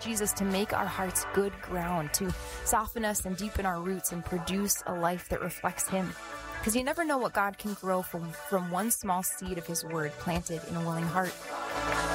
ask Jesus to make our hearts good ground, to soften us and deepen our roots and produce a life that reflects Him. Because you never know what God can grow from one small seed of His word planted in a willing heart.